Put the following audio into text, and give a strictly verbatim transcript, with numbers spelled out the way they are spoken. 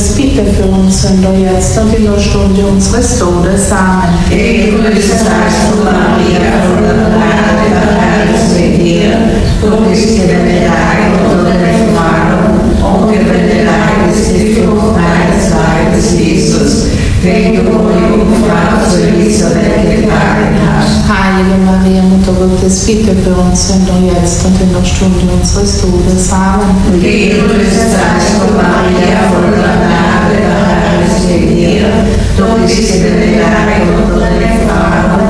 Gottes, bitte für uns Sünder jetzt und in der Stunde unseres Todes. Amen. Gegrüßet seist du, Maria, voller Gnade, der Herr ist mit dir. Du bist gebenedeit unter den Frauen und gebenedeit ist die Frucht deines Leibes, Jesus, den du, o Jungfrau, zu Elisabeth getragen hast. Heilige Maria, Mutter Gottes, bitte für uns Sünder jetzt und in der Stunde unseres Todes. Amen. Gegrüßet seist du, Maria, voller Gnade, der Herr ist mit dir. Du bist gebenedeit unter den Frauen